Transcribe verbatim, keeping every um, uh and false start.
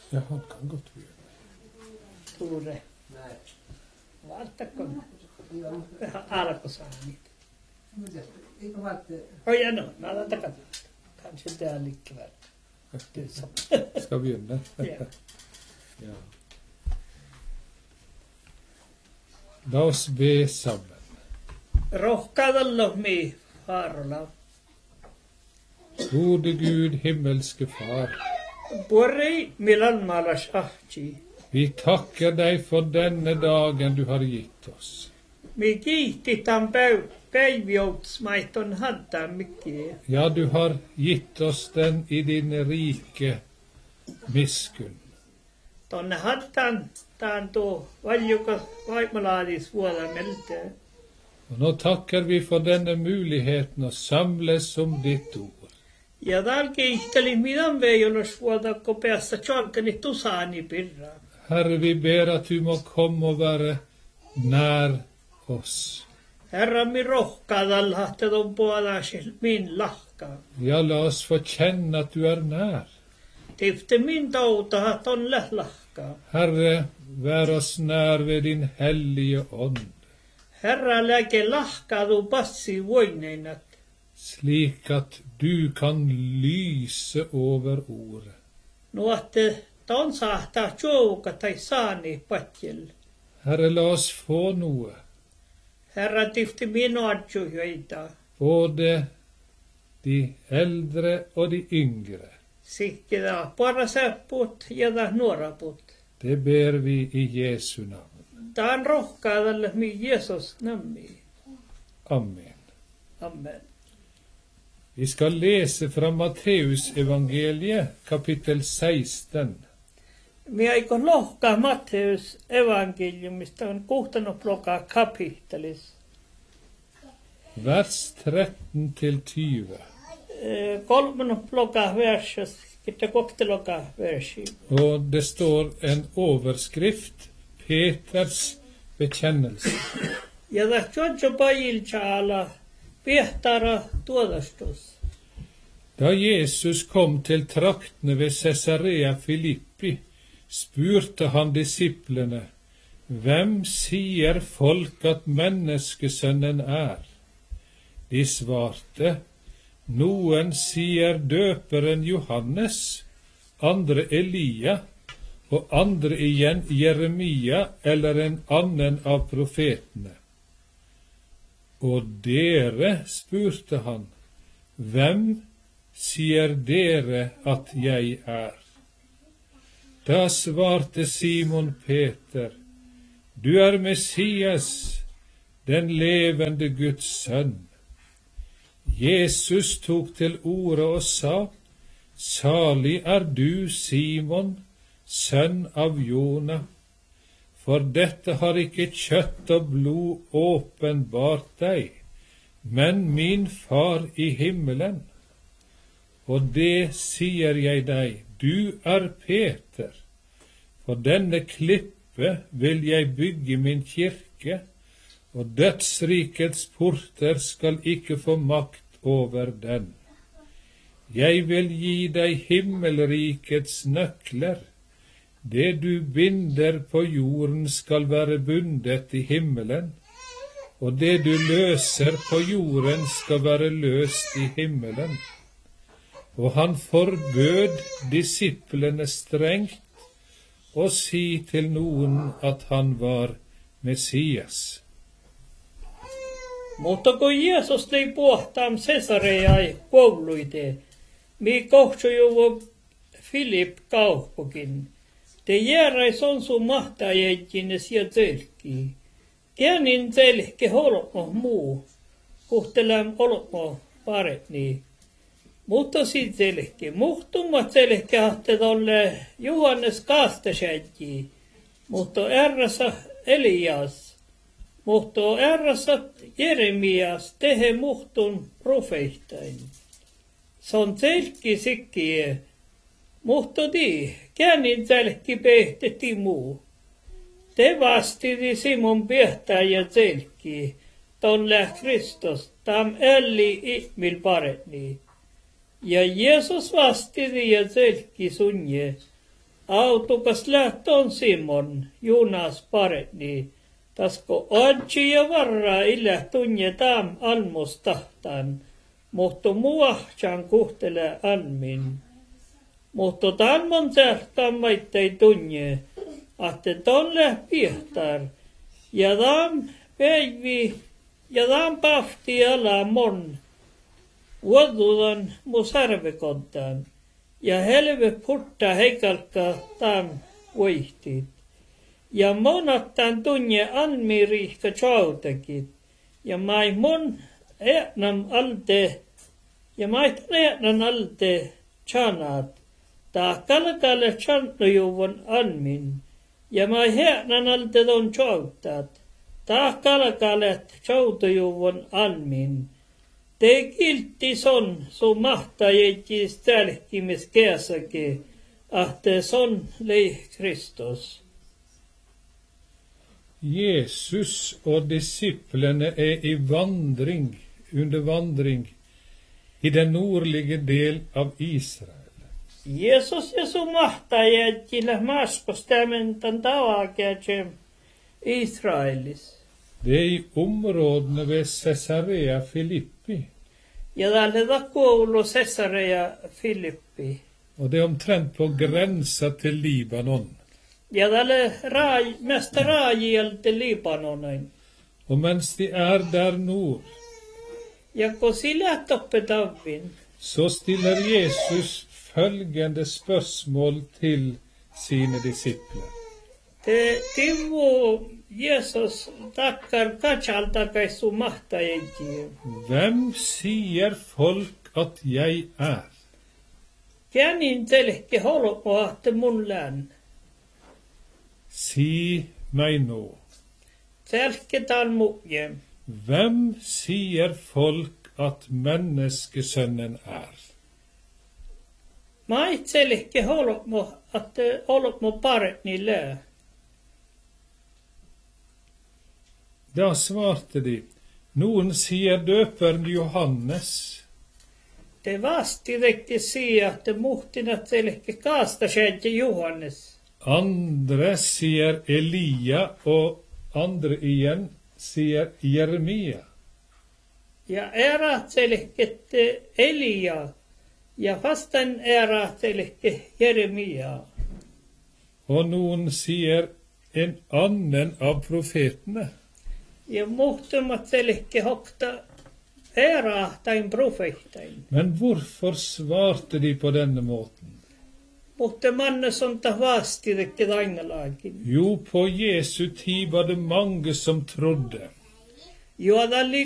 Ja, han kan godt begynne. Tore. Valtakon. Alkusaani. Eikö valtte? Oi, ja no, mä aloitan katsomaan. Kanskje det er likevel. Du som. Skal begynne? Ja. Ja. La oss be sammen. Rohkaadalla mi faarola. Gode Gud, himmelske Far, Borrei milan malas ahti. vi takker deg for denne dagen du har gitt oss. Mi kiitti tämän päiv- päivioutsmaiton hadda mikki. Ja, du har gitt oss den i din rike miskunn. Tonne haddan taan tuo valjukas vaimalaadis vuoda melte. Og nå takker vi for denne muligheten å samles om ditt ord. Ja täällä kiihtelin midan veijolos vuoda kopeassa tjolkani tusaani pirra. Herre, vi ber at du må komme og være nær oss. Herra mi rohkaadalla hahte ton puolaasil min lahka. Ja, la oss få kjenne at du er nær. Tifte min touta ton lählahka. Herre, vær oss nær ved din hellige ånd, Herra läke lahkaadu passi voineinat. slik at du kan lyse over ordet. Nuotte ton saattaa tjouka tai saani patjel. Herre, la oss få noe, Herra tifti minua tjuhjoita. både de eldre og de yngre. Sikkida parasepput ja da nuoraput. Det ber vi i Jesu navn. Taan rohkaadalle mi Jeesus nammi. Amen. Amen. Vi skal lese fra Matteusevangeliet, kapittel seksten. Mi aiko lohkaa Matteus evankeliumista on kuhtanut lokaa kapittelis. Vers tretten til tyve. Kolmen lokaa versus, kitta kokte lokaa versi. Og det står en overskrift, Peters bekjennelse. Ja da tjodjo pajilchaala pihtara tuodastus. Da Jesus kom til traktene ved Caesarea Filippi, spurte han disiplene, hvem sier folk at menneskesønnen er? De svarte, noen sier døperen Johannes, andre Elia, og andre igjen Jeremia eller en annen av profetene. Og dere, spurte han, hvem sier dere at jeg er? Da svarte Simon Peter, du er Messias, den levende Guds sønn. Jesus tok til orde og sa, salig er du, Simon, sønn av Jona, for dette har ikke kjøtt og blod åpenbart deg, men min far i himmelen. Og det sier jeg deg, du er Peter, for denne klippe vil jeg bygge min kirke, og dødsrikets porter skal ikke få makt over den. Jeg vil gi deg himmelrikets nøkler. Det du binder på jorden skal være bundet i himmelen, og det du løser på jorden skal være løst i himmelen. Og han forbød disiplene strengt å si til noen at han var Messias. Mutta kun Jeesus lei puhtaan Cesareai kouluite, mi kohtsujuvo Filip kauhkokin, te jääräis on sun mahtajäikines ja tölkki. Tianin telke holmo muu, kuhtelam olmo paretni. Mutta sit telke, muhtummat telke ahte tolle Johannes kaastasääkki, mutta ärrässä Elias. Mutta ärrässä Jeremias tehe muhtun profeittain. Se on telkki sikkie, mutta di, käännin telkki pehteti muu. Te vastidi Simon pehtää ja telkki, tolle Kristus, tam elli ihmil paretni. Ja Jeesus vastidi ja telkki sunje, Autokas lähtöön Simon, Jonas paretni. Tasko adji ja varra illä tunnetaan almustahtaan. Mutta muahtsan kuhtele anmin. Mutta talmon sähtään maittei tunne. Ahte tolle piehtar. Ja dam päivi. Ja dam pahti ala mon. Vuodudan mu sarvekontaan. Ja helve putta heikalka tam voihtit. Ja monattan tunne anmirihka tjautakit. Ja mai mon eetnam alte. Ja mai eetnam alte tjanat. Ta kalkalle tjantujuvon anmin. Ja mai eetnam alte ton tjautat. Ta kalkalle tjautujuvon anmin. Te kiltti son, så mahta jätti stälkimis käsake, att det son lei Kristus. Jesus og disiplene er i vandring, under vandring, i den nordlige del av Israel. Jesus ja så mahta jätti lähmaskostämentan tavakätsem Israelis. Det er i områdene ved Caesarea Filippi, Ja tälle koulu Caesarea Filippi. og det er omtrent på grensa til Libanon. Ja tälle raaj, mesta raajielta Libanonin. Og mens de er der nord, Ja kun sillä toppetavin, så stiller Jesus følgende spørsmål til sine disipler. te tivu Jesus takkar katsalta kaisu mahta jätti. Hvem sier folk at jeg er? Känin telke holmo ahte mun län. Si meg nå. Telke tal mujem. Hvem sier folk at menneskesønnen er? Mai telke holmo ahte holmo paretni lää. Da svarte de, noen sier døperen Johannes, Te vasti rikti siia, että muhtina telke kaasta säädje Johannes. andre sier Elia, og andre igjen sier Jeremia. Ja era telke Elia. Ja vastan era telke Jeremia. Og noen sier en annen av profetene. Ja muhtuma telke hokta era tain profetain. Men hvorfor svarte de på denne måten? Mutta manne som ta vasti rikki daingalaakin. Jo, på Jesu tid var det mange som trodde. Juodalli